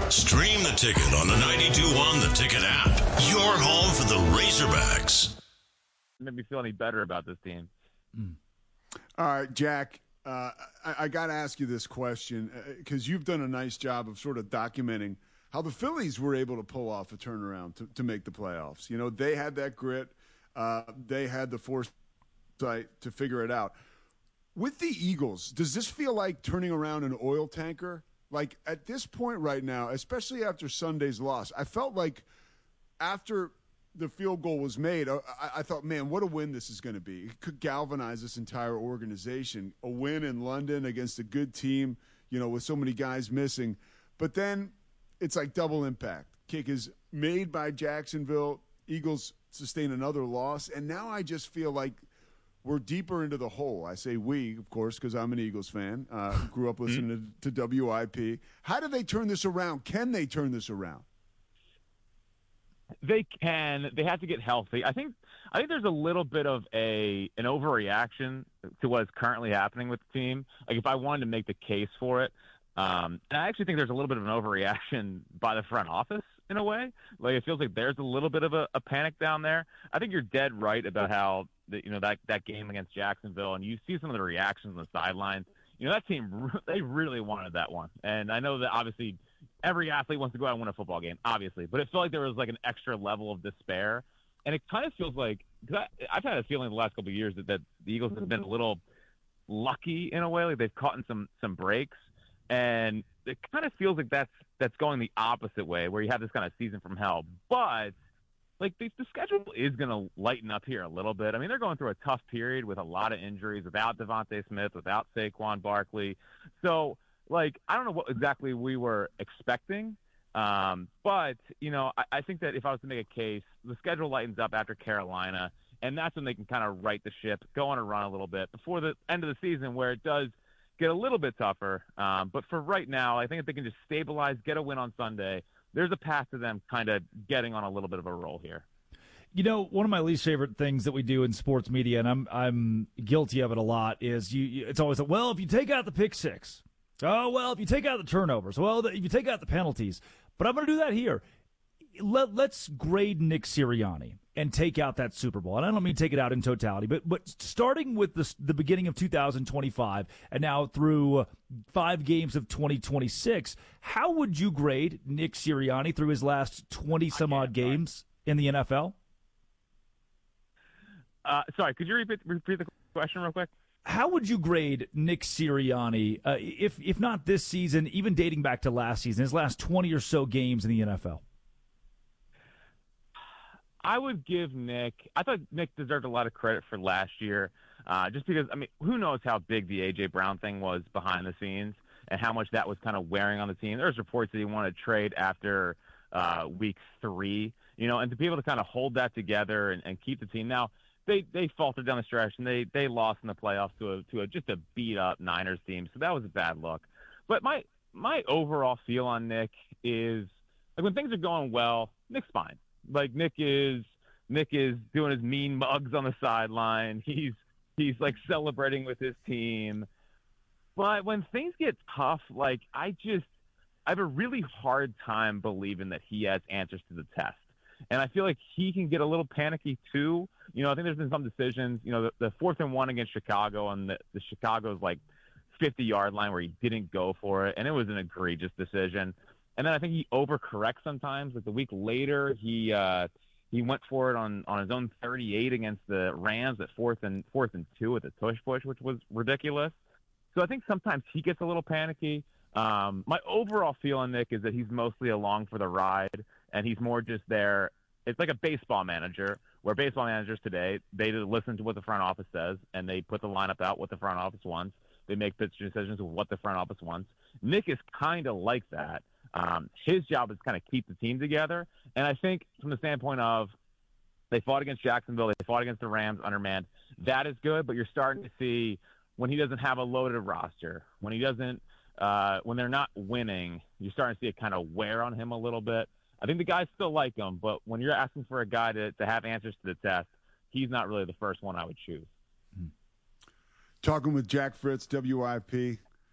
Stream the Ticket on the 92.1 The Ticket app. Your home for the Razorbacks. Made me feel any better about this team. All right, Jack, I got to ask you this question because you've done a nice job of sort of documenting how the Phillies were able to pull off a turnaround to make the playoffs. You know, they had that grit. They had the foresight to figure it out. With the Eagles, does this feel like turning around an oil tanker? Like, at this point right now, especially after Sunday's loss, I felt like after the field goal was made, I thought, man, what a win this is going to be. It could galvanize this entire organization. A win in London against a good team, you know, with so many guys missing. But then it's like double impact. Kick is made by Jacksonville. Eagles sustain another loss. And now I just feel like we're deeper into the hole. I say we, of course, because I'm an Eagles fan. Grew up listening to WIP. How do they turn this around? Can they turn this around? They can. They have to get healthy. I think there's a little bit of an overreaction to what is currently happening with the team. Like, if I wanted to make the case for it, and I actually think there's a little bit of an overreaction by the front office in a way. Like, it feels like there's a little bit of a panic down there. I think you're dead right about how that game against Jacksonville, and you see some of the reactions on the sidelines. You know, that team, they really wanted that one. And I know that obviously every athlete wants to go out and win a football game, obviously, but it felt like there was like an extra level of despair. And it kind of feels like, because I've had a feeling the last couple of years that the Eagles have been a little lucky in a way. Like, they've caught in some breaks. And it kind of feels like that's going the opposite way, where you have this kind of season from hell. But like, the schedule is going to lighten up here a little bit. I mean, they're going through a tough period with a lot of injuries, without Devontae Smith, without Saquon Barkley. So, like, I don't know what exactly we were expecting. But, you know, I think that if I was to make a case, the schedule lightens up after Carolina, and that's when they can kind of right the ship, go on a run a little bit before the end of the season, where it does get a little bit tougher. But for right now, I think if they can just stabilize, get a win on Sunday, there's a path to them kind of getting on a little bit of a roll here. You know, one of my least favorite things that we do in sports media, and I'm guilty of it a lot, is it's always like, well, if you take out the pick six, oh, well, if you take out the turnovers, well, if you take out the penalties. But I'm going to do that here. Let's grade Nick Sirianni and take out that Super Bowl. And I don't mean take it out in totality, but starting with the beginning of 2025 and now through 5 games of 2026, how would you grade Nick Sirianni through his last 20-some-odd games in the NFL? Sorry, could you repeat the question real quick? How would you grade Nick Sirianni, if not this season, even dating back to last season, his last 20 or so games in the NFL? I would give Nick – I thought Nick deserved a lot of credit for last year, just because, I mean, who knows how big the A.J. Brown thing was behind the scenes and how much that was kind of wearing on the team. There's reports that he wanted to trade after week 3, you know, and to be able to kind of hold that together and keep the team. Now, they faltered down the stretch, and they lost in the playoffs to just a beat-up Niners team, so that was a bad look. But my overall feel on Nick is, like, when things are going well, Nick's fine. Like, Nick is doing his mean mugs on the sideline. He's like celebrating with his team. But when things get tough, like, I have a really hard time believing that he has answers to the test. And I feel like he can get a little panicky too. You know, I think there's been some decisions, you know, the 4th and 1 against Chicago on the Chicago's like 50-yard line where he didn't go for it, and it was an egregious decision. And then I think he overcorrects sometimes. Like, the week later, he went for it on his own 38 against the Rams at 4th and 2 at the tush push, which was ridiculous. So I think sometimes he gets a little panicky. My overall feel on Nick is that he's mostly along for the ride, and he's more just there. It's like a baseball manager, where baseball managers today, they listen to what the front office says, and they put the lineup out what the front office wants. They make pitch decisions with what the front office wants. Nick is kind of like that. His job is kind of keep the team together. And I think from the standpoint of they fought against Jacksonville, they fought against the Rams undermanned, that is good, but you're starting to see when he doesn't have a loaded roster, when he doesn't, when they're not winning, you're starting to see it kind of wear on him a little bit. I think the guys still like him, but when you're asking for a guy to have answers to the test, he's not really the first one I would choose. Talking with Jack Fritz, WIP.